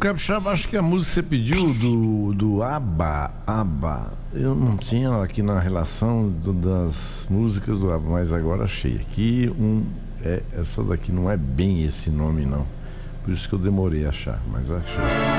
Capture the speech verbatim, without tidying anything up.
Capixaba, acho que a música que você pediu do, do ABBA, ABBA, eu não tinha aqui na relação do, das músicas do ABBA, mas agora achei aqui um, é, essa daqui não é bem esse nome não, por isso que eu demorei a achar, mas achei.